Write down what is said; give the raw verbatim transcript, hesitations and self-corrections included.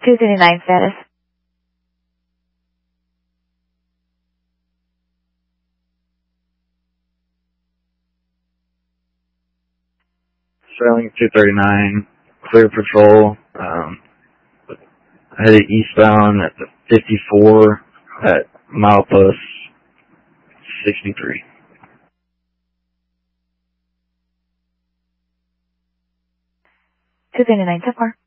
two twenty-nine status. Sterling two thirty-nine, clear patrol, um, headed eastbound at the fifty-four at milepost sixty-three. two twenty-nine so far.